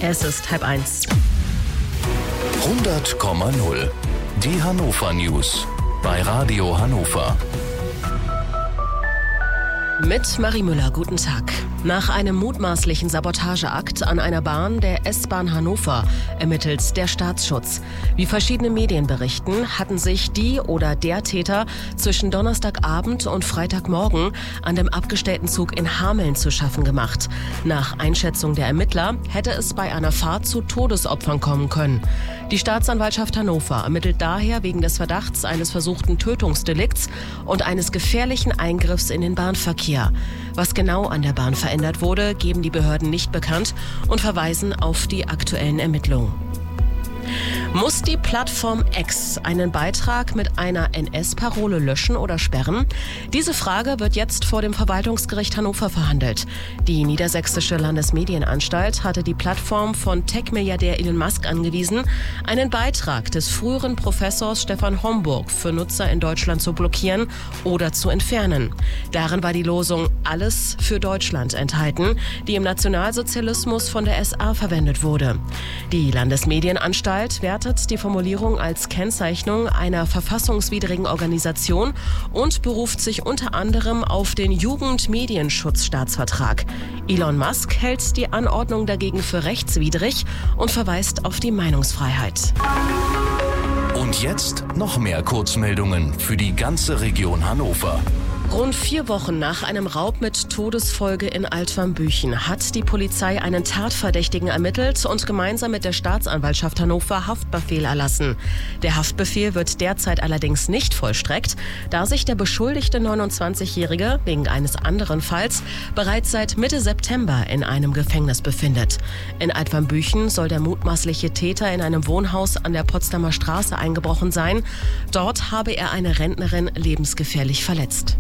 Es ist 12:30. 100,0. Die Hannover News bei Radio Hannover. Mit Marie Müller, guten Tag. Nach einem mutmaßlichen Sabotageakt an einer Bahn der S-Bahn Hannover ermittelt der Staatsschutz. Wie verschiedene Medien berichten, hatten sich die oder der Täter zwischen Donnerstagabend und Freitagmorgen an dem abgestellten Zug in Hameln zu schaffen gemacht. Nach Einschätzung der Ermittler hätte es bei einer Fahrt zu Todesopfern kommen können. Die Staatsanwaltschaft Hannover ermittelt daher wegen des Verdachts eines versuchten Tötungsdelikts und eines gefährlichen Eingriffs in den Bahnverkehr. Was genau an der Bahn verändert wurde, geben die Behörden nicht bekannt und verweisen auf die aktuellen Ermittlungen. Muss die Plattform X einen Beitrag mit einer NS-Parole löschen oder sperren? Diese Frage wird jetzt vor dem Verwaltungsgericht Hannover verhandelt. Die Niedersächsische Landesmedienanstalt hatte die Plattform von Tech-Milliardär Elon Musk angewiesen, einen Beitrag des früheren Professors Stefan Homburg für Nutzer in Deutschland zu blockieren oder zu entfernen. Darin war die Losung Alles für Deutschland enthalten, die im Nationalsozialismus von der SA verwendet wurde. Die Landesmedienanstalt wertet die Formulierung als Kennzeichnung einer verfassungswidrigen Organisation und beruft sich unter anderem auf den Jugendmedienschutzstaatsvertrag. Elon Musk hält die Anordnung dagegen für rechtswidrig und verweist auf die Meinungsfreiheit. Und jetzt noch mehr Kurzmeldungen für die ganze Region Hannover. Rund 4 Wochen nach einem Raub mit Todesfolge in Altwarmbüchen hat die Polizei einen Tatverdächtigen ermittelt und gemeinsam mit der Staatsanwaltschaft Hannover Haftbefehl erlassen. Der Haftbefehl wird derzeit allerdings nicht vollstreckt, da sich der beschuldigte 29-Jährige wegen eines anderen Falls bereits seit Mitte September in einem Gefängnis befindet. In Altwarmbüchen soll der mutmaßliche Täter in einem Wohnhaus an der Potsdamer Straße eingebrochen sein. Dort habe er eine Rentnerin lebensgefährlich verletzt.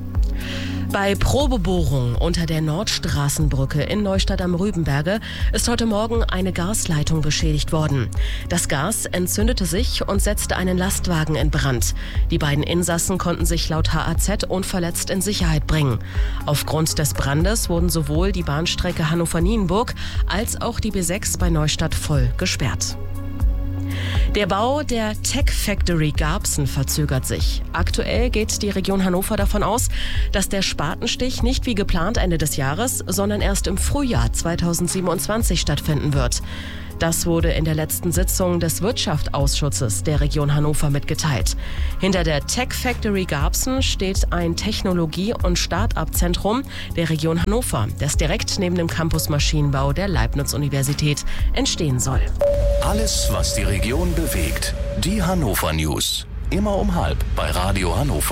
Bei Probebohrungen unter der Nordstraßenbrücke in Neustadt am Rübenberge ist heute Morgen eine Gasleitung beschädigt worden. Das Gas entzündete sich und setzte einen Lastwagen in Brand. Die beiden Insassen konnten sich laut HAZ unverletzt in Sicherheit bringen. Aufgrund des Brandes wurden sowohl die Bahnstrecke Hannover-Nienburg als auch die B6 bei Neustadt voll gesperrt. Der Bau der Tech Factory Garbsen verzögert sich. Aktuell geht die Region Hannover davon aus, dass der Spatenstich nicht wie geplant Ende des Jahres, sondern erst im Frühjahr 2027 stattfinden wird. Das wurde in der letzten Sitzung des Wirtschaftsausschusses der Region Hannover mitgeteilt. Hinter der Tech Factory Garbsen steht ein Technologie- und Start-up-Zentrum der Region Hannover, das direkt neben dem Campus Maschinenbau der Leibniz-Universität entstehen soll. Alles, was die Region bewegt. Die Hannover News. Immer um 12:30 bei Radio Hannover.